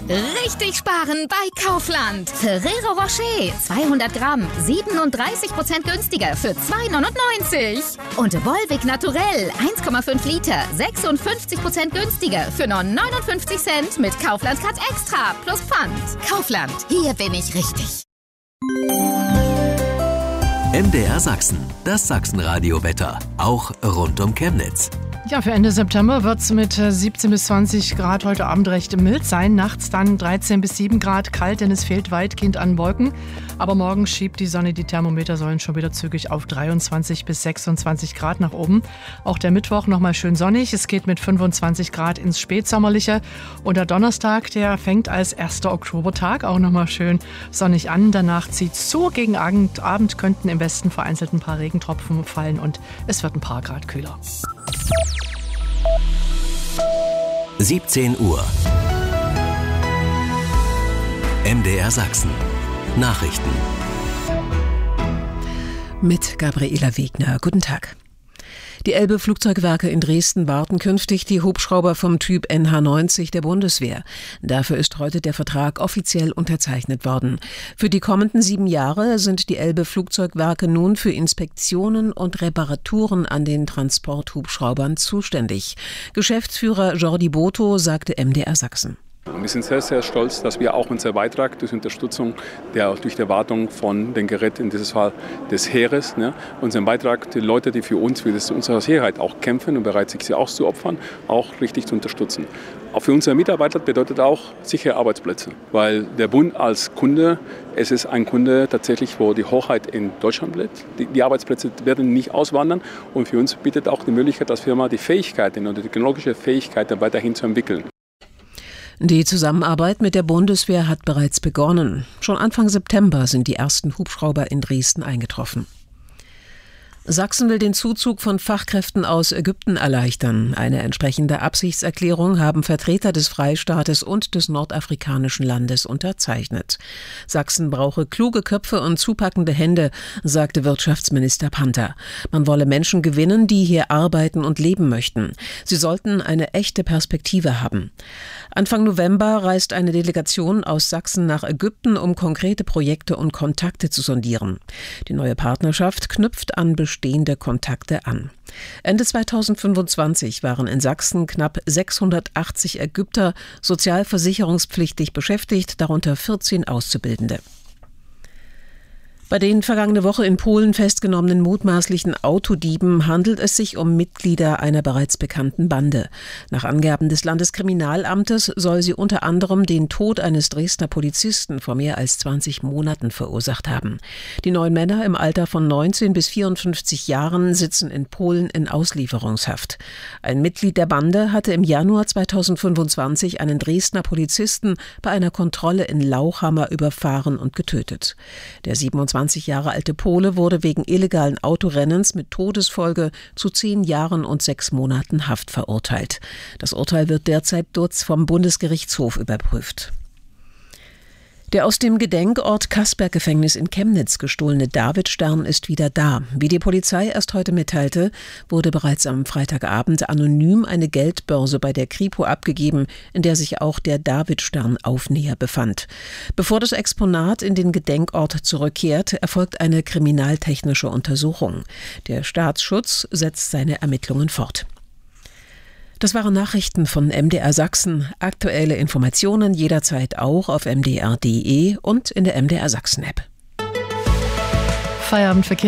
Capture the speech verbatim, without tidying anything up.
Richtig sparen bei Kaufland. Ferrero Rocher zweihundert Gramm, siebenunddreißig Prozent günstiger für zwei neunundneunzig. Und Volvic Naturell eins Komma fünf Liter, sechsundfünfzig Prozent günstiger für nur neunundfünfzig Cent mit Kaufland Card Extra plus Pfand. Kaufland, hier bin ich richtig. M D R Sachsen, das Sachsenradio-Wetter, auch rund um Chemnitz. Ja, für Ende September wird es mit siebzehn bis zwanzig Grad heute Abend recht mild sein. Nachts dann dreizehn bis sieben Grad kalt, denn es fehlt weitgehend an Wolken. Aber morgen schiebt die Sonne die Thermometer sollen schon wieder zügig auf dreiundzwanzig bis sechsundzwanzig Grad nach oben. Auch der Mittwoch nochmal schön sonnig. Es geht mit fünfundzwanzig Grad ins Spätsommerliche. Und der Donnerstag, der fängt als erster Oktobertag auch nochmal schön sonnig an. Danach zieht es zu. Gegen Abend, Abend könnten im Westen vereinzelt ein paar Regentropfen fallen und es wird ein paar Grad kühler. siebzehn Uhr. M D R Sachsen. Nachrichten. Mit Gabriela Wegner. Guten Tag. Die Elbe-Flugzeugwerke in Dresden warten künftig die Hubschrauber vom Typ N H neunzig der Bundeswehr. Dafür ist heute der Vertrag offiziell unterzeichnet worden. Für die kommenden sieben Jahre sind die Elbe-Flugzeugwerke nun für Inspektionen und Reparaturen an den Transporthubschraubern zuständig. Geschäftsführer Jordi Boto sagte M D R Sachsen. Wir sind sehr, sehr stolz, dass wir auch unseren Beitrag durch Unterstützung, der, durch die Wartung von den Geräten, in diesem Fall des Heeres, ne, unseren Beitrag, die Leute, die für uns, für das, unsere Sicherheit auch kämpfen und bereit sind, sich auch zu opfern, auch richtig zu unterstützen. Auch für unsere Mitarbeiter bedeutet auch sichere Arbeitsplätze, weil der Bund als Kunde, es ist ein Kunde tatsächlich, wo die Hochheit in Deutschland bleibt. Die, die Arbeitsplätze werden nicht auswandern und für uns bietet auch die Möglichkeit, als Firma die Fähigkeiten und die technologische Fähigkeiten weiterhin zu entwickeln. Die Zusammenarbeit mit der Bundeswehr hat bereits begonnen. Schon Anfang September sind die ersten Hubschrauber in Dresden eingetroffen. Sachsen will den Zuzug von Fachkräften aus Ägypten erleichtern. Eine entsprechende Absichtserklärung haben Vertreter des Freistaates und des nordafrikanischen Landes unterzeichnet. Sachsen brauche kluge Köpfe und zupackende Hände, sagte Wirtschaftsminister Panther. Man wolle Menschen gewinnen, die hier arbeiten und leben möchten. Sie sollten eine echte Perspektive haben. Anfang November reist eine Delegation aus Sachsen nach Ägypten, um konkrete Projekte und Kontakte zu sondieren. Die neue Partnerschaft knüpft an bestehende Kontakte an. Ende zweitausendfünfundzwanzig waren in Sachsen knapp sechshundertachtzig Ägypter sozialversicherungspflichtig beschäftigt, darunter vierzehn Auszubildende. Bei den vergangene Woche in Polen festgenommenen mutmaßlichen Autodieben handelt es sich um Mitglieder einer bereits bekannten Bande. Nach Angaben des Landeskriminalamtes soll sie unter anderem den Tod eines Dresdner Polizisten vor mehr als zwanzig Monaten verursacht haben. Die neun Männer im Alter von neunzehn bis vierundfünfzig Jahren sitzen in Polen in Auslieferungshaft. Ein Mitglied der Bande hatte im Januar zweitausendfünfundzwanzig einen Dresdner Polizisten bei einer Kontrolle in Lauchhammer überfahren und getötet. Der siebenundzwanzig Jahre alte Pole wurde wegen illegalen Autorennens mit Todesfolge zu zehn Jahren und sechs Monaten Haft verurteilt. Das Urteil wird derzeit vom Bundesgerichtshof überprüft. Der aus dem Gedenkort Kasperg-Gefängnis in Chemnitz gestohlene Davidstern ist wieder da. Wie die Polizei erst heute mitteilte, wurde bereits am Freitagabend anonym eine Geldbörse bei der Kripo abgegeben, in der sich auch der Davidstern-Aufnäher befand. Bevor das Exponat in den Gedenkort zurückkehrt, erfolgt eine kriminaltechnische Untersuchung. Der Staatsschutz setzt seine Ermittlungen fort. Das waren Nachrichten von M D R Sachsen. Aktuelle Informationen jederzeit auch auf m d r punkt d e und in der M D R Sachsen App. Feierabendverkehr.